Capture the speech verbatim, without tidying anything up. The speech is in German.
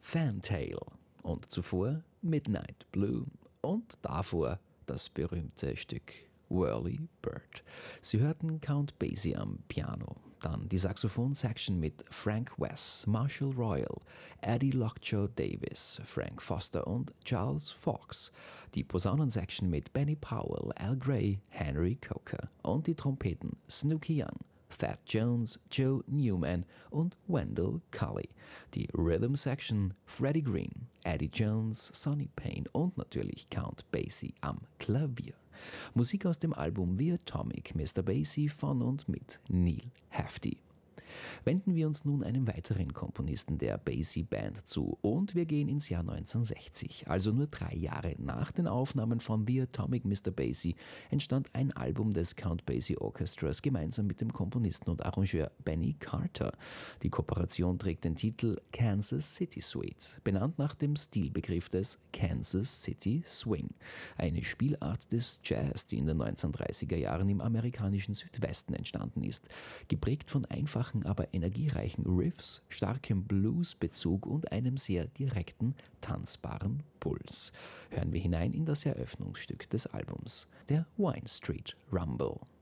Fantail und zuvor Midnight Blue und davor das berühmte Stück Whirly Bird. Sie hörten Count Basie am Piano, dann die Saxophon-Section mit Frank Wess, Marshall Royal, Eddie Lockjaw Davis, Frank Foster und Charles Fox, die Posaunen-Section mit Benny Powell, Al Gray, Henry Coker und die Trompeten Snooky Young, Thad Jones, Joe Newman und Wendell Cully. Die Rhythm Section Freddie Green, Eddie Jones, Sonny Payne und natürlich Count Basie am Klavier. Musik aus dem Album The Atomic Mister Basie von und mit Neal Hefti. Wenden wir uns nun einem weiteren Komponisten der Basie Band zu und wir gehen ins Jahr neunzehnhundertsechzig, also nur drei Jahre nach den Aufnahmen von The Atomic Mister Basie entstand ein Album des Count Basie Orchestras gemeinsam mit dem Komponisten und Arrangeur Benny Carter. Die Kooperation trägt den Titel Kansas City Suite, benannt nach dem Stilbegriff des Kansas City Swing, eine Spielart des Jazz, die in den neunzehnhundertdreißiger Jahren im amerikanischen Südwesten entstanden ist, geprägt von einfachen, aber energiereichen Riffs, starkem Blues-Bezug und einem sehr direkten, tanzbaren Puls. Hören wir hinein in das Eröffnungsstück des Albums, der Wine Street Rumble.